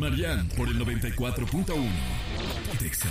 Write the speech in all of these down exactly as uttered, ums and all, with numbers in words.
Marian por el noventa y cuatro punto uno. Pontexa.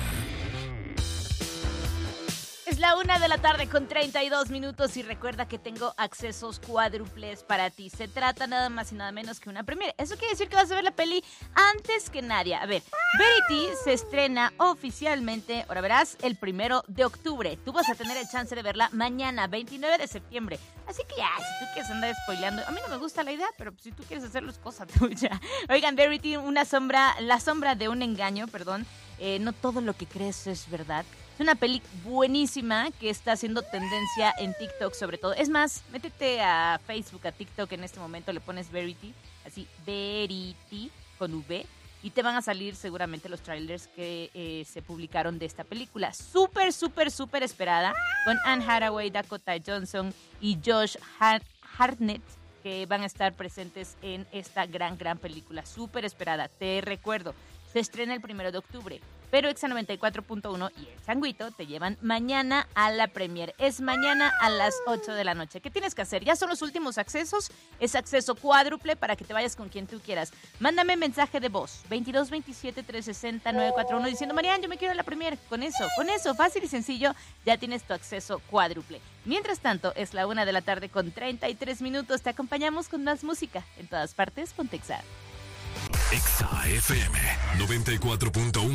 Es la una de la tarde con treinta y dos minutos y recuerda que tengo accesos cuádruples para ti. Se trata nada más y nada menos que una premiere. Eso quiere decir que vas a ver la peli antes que nadie. A ver, Verity se estrena oficialmente, ahora verás, el primero de octubre. Tú vas a tener el chance de verla mañana, veintinueve de septiembre. Así que ya, si tú quieres andar spoileando, a mí no me gusta la idea, pero si tú quieres hacerlo es cosa tuya. Oigan, Verity, una sombra, la sombra de un engaño, perdón. Eh, no todo lo que crees es verdad. Es una peli buenísima que está haciendo tendencia en TikTok sobre todo. Es más, métete a Facebook, a TikTok en este momento, le pones Verity, así, Verity, con V, y te van a salir seguramente los trailers que eh, se publicaron de esta película. Súper, súper, súper esperada, con Anne Hathaway, Dakota Johnson y Josh Hart- Hartnett, que van a estar presentes en esta gran, gran película. Súper esperada, te recuerdo. Se estrena el primero de octubre, pero Exa noventa y cuatro punto uno y El Changuito te llevan mañana a la premier. Es mañana a las ocho de la noche. ¿Qué tienes que hacer? Ya son los últimos accesos. Es acceso cuádruple para que te vayas con quien tú quieras. Mándame mensaje de voz, veintidós veintisiete trescientos sesenta nueve cuatro uno, diciendo, Marian, yo me quiero a la premier. Con eso, con eso, fácil y sencillo, ya tienes tu acceso cuádruple. Mientras tanto, es la una de la tarde con treinta y tres minutos. Te acompañamos con más música. En todas partes, Pontexa. Exa F M noventa y cuatro punto uno.